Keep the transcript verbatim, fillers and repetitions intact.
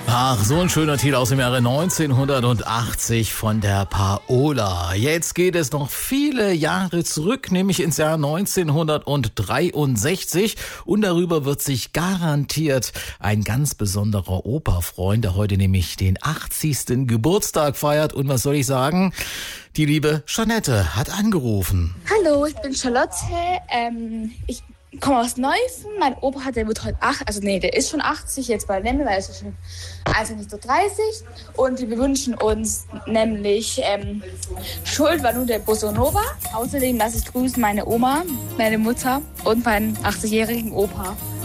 Ach, so ein schöner Titel aus dem Jahre neunzehnhundertachtzig von der Paola. Jetzt geht es noch viele Jahre zurück, nämlich ins Jahr neunzehnhundertdreiundsechzig. Und darüber wird sich garantiert ein ganz besonderer Opa freuen, der heute nämlich den achtzigsten Geburtstag feiert. Und was soll ich sagen? Die liebe Jeanette hat angerufen. Hallo, ich bin Charlotte. Ähm, ich komme aus Neufen. Mein Opa hat, der wird heute acht, also nee, der ist schon achtzig, jetzt bald nicht mehr, weil er ist schon also nicht so dreißig. Und wir wünschen uns nämlich ähm, Schuld war nur der Bossa Nova. Außerdem lasse ich grüßen meine Oma, meine Mutter und meinen achtzigjährigen Opa.